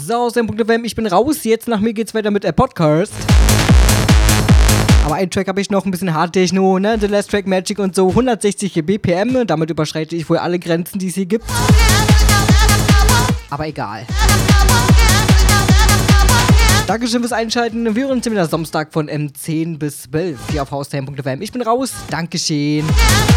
So, Haustime.fm, ich bin raus. Jetzt nach mir geht's weiter mit der Podcast. Aber einen Track habe ich noch, ein bisschen Hardtechno, ne? The Last Track Magic und so, 160 BPM. Damit überschreite ich wohl alle Grenzen, die es hier gibt. Aber egal. Dankeschön fürs Einschalten. Wir hören uns wieder Samstag von 10 bis 12 hier auf Haustime.fm. Ich bin raus. Dankeschön.